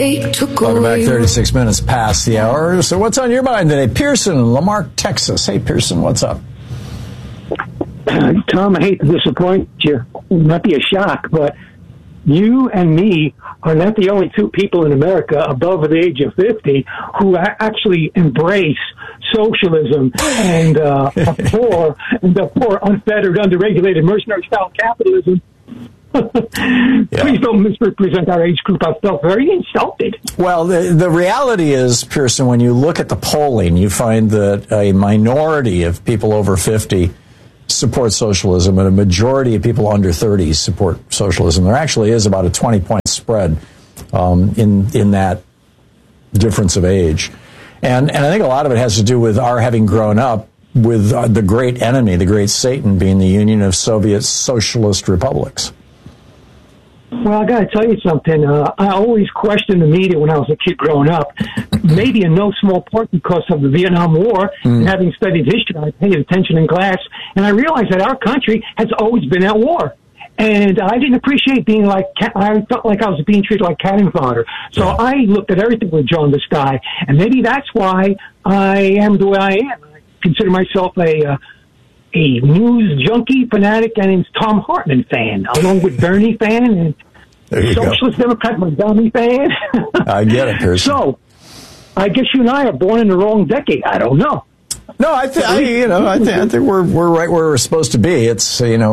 Welcome back, 36 minutes past the hour. So what's on your mind today? Pearson in Lamarck, Texas. Hey, Pearson, what's up? Tom, I hate to disappoint you. It might be a shock, but you and me are not the only two people in America above the age of 50 who actually embrace socialism and the poor, unfettered, underregulated, mercenary-style capitalism. Please don't misrepresent our age group. I felt very insulted. Well, the reality is, Pearson, when you look at the polling, you find that a minority of people over 50 support socialism and a majority of people under 30 support socialism. There actually is about a 20-point spread in that difference of age. And I think a lot of it has to do with our having grown up with the great enemy, the great Satan, being the Union of Soviet Socialist Republics. Well, I got to tell you something. I always questioned the media when I was a kid growing up, maybe in no small part because of the Vietnam War. And having studied history, I paid attention in class, and I realized that our country has always been at war. And I didn't appreciate being I felt like I was being treated like cannon fodder. So I looked at everything with jaundiced eye, and maybe that's why I am the way I am. I consider myself a news junkie, fanatic, and a Tom Hartman fan, along with Bernie fan and Socialist Democrat McDonough fan. I get it, Pearson. So, I guess you and I are born in the wrong decade. I don't know. No, I think we're right where we're supposed to be. It's in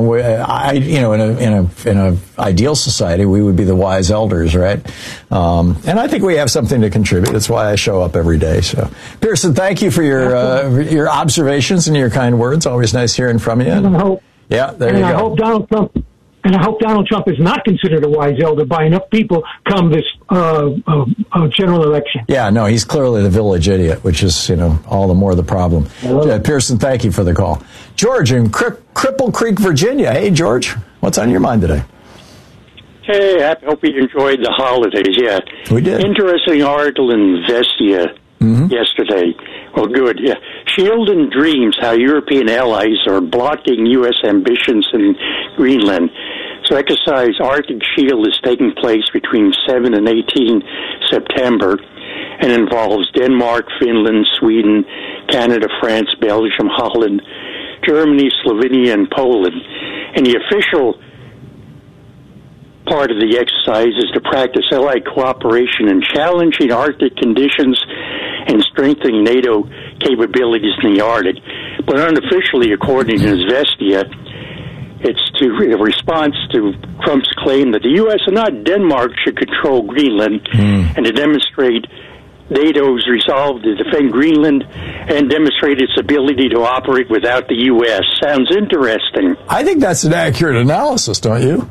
an ideal society we would be the wise elders, right? And I think we have something to contribute. That's why I show up every day. So, Pearson, thank you for your observations and your kind words. Always nice hearing from you. And I hope, yeah, there you go. I hope Donald Trump is not considered a wise elder by enough people come this general election. Yeah, no, he's clearly the village idiot, which is, all the more the problem. Pearson, thank you for the call. George in Cripple Creek, Virginia. Hey, George, what's on your mind today? Hey, I hope you enjoyed the holidays. Yeah, we did. Interesting article in Vestia yesterday. Well, good. Yeah, Shield and Dreams: How European Allies Are Blocking U.S. Ambitions in Greenland. So, exercise Arctic Shield is taking place between 7 and 18 September, and involves Denmark, Finland, Sweden, Canada, France, Belgium, Holland, Germany, Slovenia, and Poland. And the official part of the exercise is to practice Allied cooperation in challenging Arctic conditions and strengthening NATO capabilities in the Arctic. But unofficially, according to Vestia, it's a response to Trump's claim that the U.S. and not Denmark should control Greenland, and to demonstrate NATO's resolve to defend Greenland and demonstrate its ability to operate without the U.S. Sounds interesting. I think that's an accurate analysis, don't you?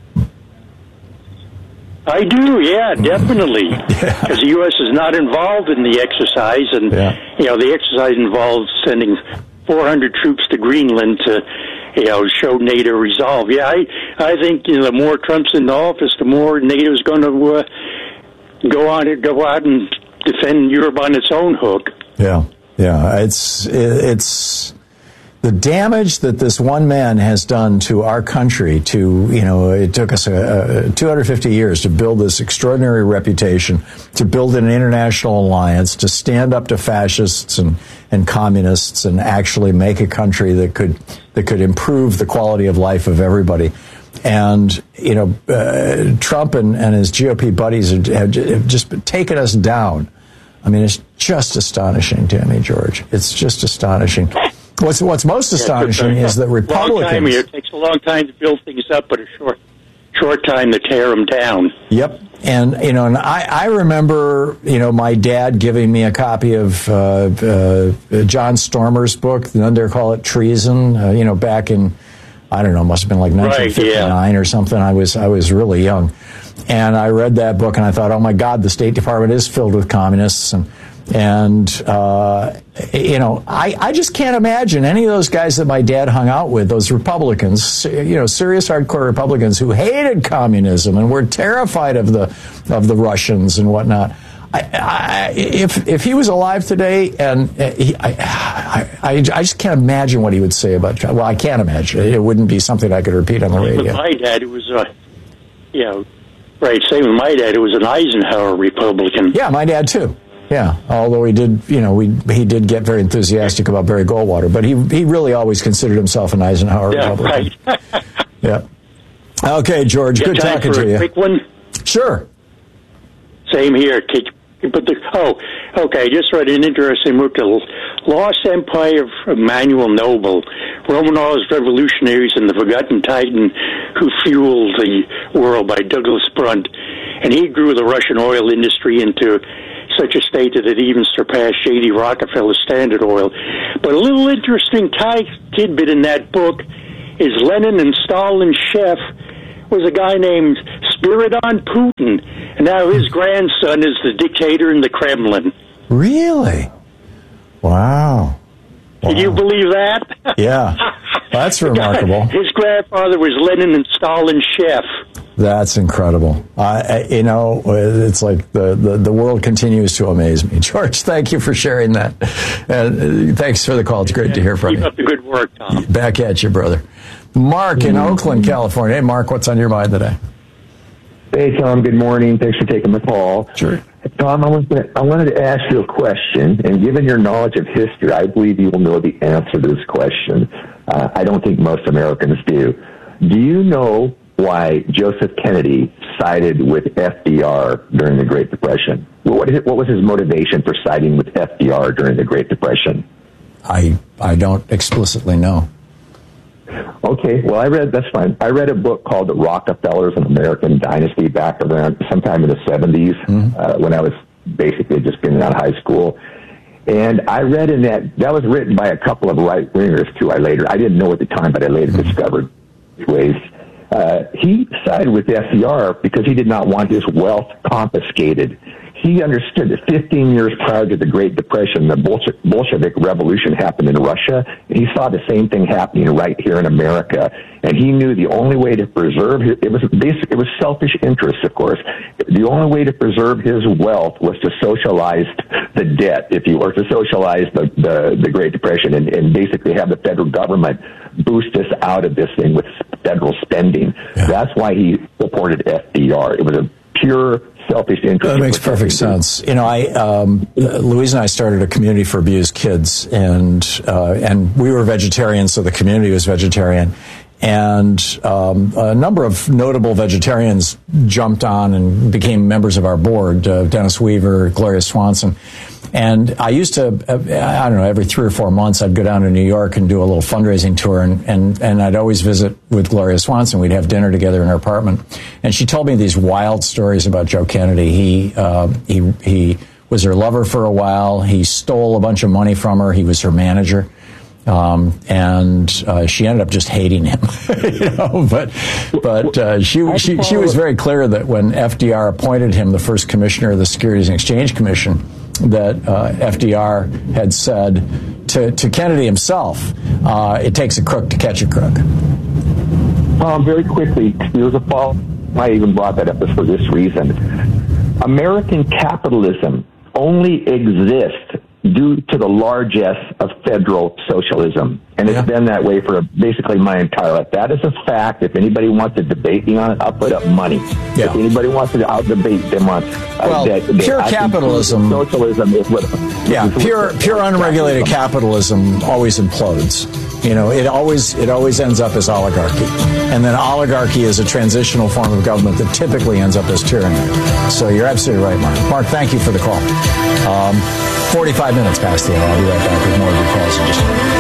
I do, yeah, definitely. Because the U.S. is not involved in the exercise, and the exercise involves sending 400 troops to Greenland to, show NATO resolve. Yeah, I think the more Trump's in office, the more NATO's going to go out and defend Europe on its own hook. Yeah. It's the damage that this one man has done to our country. It took us 250 years to build this extraordinary reputation, to build an international alliance, to stand up to fascists and communists, and actually make a country that could improve the quality of life of everybody. And Trump and his GOP buddies have just taken us down. I mean, it's just astonishing to me, George. It's just astonishing. What's most astonishing is that Republicans... It takes a long time to build things up, but a short time to tear them down. Yep. And, I remember, my dad giving me a copy of John Stormer's book, None Dare Call It Treason, back in, I don't know, must have been like 1959 or something. I was really young. And I read that book and I thought, oh my God, the State Department is filled with communists. I just can't imagine any of those guys that my dad hung out with, those Republicans, serious hardcore Republicans who hated communism and were terrified of the Russians and whatnot. If he was alive today, and I just can't imagine what he would say about Trump. Well, I can't imagine. It wouldn't be something I could repeat on the radio. My dad was, Right, same with my dad. It was an Eisenhower Republican. Yeah, my dad too. Yeah, although he did, he did get very enthusiastic about Barry Goldwater, but he really always considered himself an Eisenhower Republican. Right. Yeah. Okay, George, good talking to you. Quick one? Sure. Same here. Okay. I just read an interesting book, The Lost Empire of Emmanuel Noble, Romanov's Revolutionaries and the Forgotten Titan Who Fueled the World by Douglas Brunt. And he grew the Russian oil industry into such a state that it even surpassed J.D. Rockefeller's Standard Oil. But a little interesting tidbit in that book is Lenin and Stalin's chef was a guy named Spiridon Putin, and now his grandson is the dictator in the Kremlin. Really? Wow. Can you believe that? Yeah. That's remarkable. His grandfather was Lenin and Stalin's chef. That's incredible. It's like the world continues to amaze me. George, thank you for sharing that. Thanks for the call. It's great to hear from you. Keep up the good work, Tom. Back at you, brother. Mark in Oakland, California. Hey, Mark, what's on your mind today? Hey, Tom. Good morning. Thanks for taking the call. Sure. Tom, I wanted to ask you a question, and given your knowledge of history, I believe you will know the answer to this question. I don't think most Americans do. Do you know why Joseph Kennedy sided with FDR during the Great Depression? What was his motivation for siding with FDR during the Great Depression? I don't explicitly know. Okay, well, that's fine. I read a book called The Rockefellers, an American Dynasty, back around sometime in the 70s, when I was basically just getting out of high school. And I read in that was written by a couple of right-wingers, too. I didn't know at the time, but I later discovered ways. He sided with FDR because he did not want his wealth confiscated. He understood that 15 years prior to the Great Depression, the Bolshevik Revolution happened in Russia, and he saw the same thing happening right here in America. And he knew the only way to preserve it was selfish interests, of course. The only way to preserve his wealth was to socialize the debt, if you were to socialize the Great Depression, and basically have the federal government boost us out of this thing with federal spending. Yeah. That's why he supported FDR. It was a pure selfish interest. That makes perfect sense. Louise and I started a community for abused kids, and we were vegetarians, so the community was vegetarian. And a number of notable vegetarians jumped on and became members of our board, Dennis Weaver, Gloria Swanson. And I used to, every 3 or 4 months, I'd go down to New York and do a little fundraising tour, and I'd always visit with Gloria Swanson. We'd have dinner together in her apartment. And she told me these wild stories about Joe Kennedy. He was her lover for a while. He stole a bunch of money from her. He was her manager. And she ended up just hating him, but she was very clear that when FDR appointed him the first commissioner of the Securities and Exchange Commission, that FDR had said to Kennedy himself, it takes a crook to catch a crook. Very quickly, there was a fall. I even brought that up for this reason. American capitalism only exists due to the largesse of federal socialism. And it's been that way for basically my entire life. That is a fact. If anybody wants to debate me on it, I'll put up money. Yeah. If anybody wants to out-debate them on pure capitalism. Socialism is what... Pure unregulated capitalism always implodes. It always ends up as oligarchy. And then oligarchy is a transitional form of government that typically ends up as tyranny. So you're absolutely right, Mark. Mark, thank you for the call. 45 minutes past the hour. I'll be right back with more of your calls in just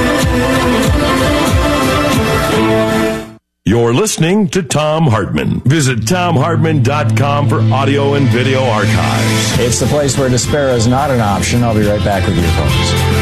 a minute. You're listening to Thom Hartmann. Visit ThomHartmann.com for audio and video archives. It's the place where despair is not an option. I'll be right back with your calls.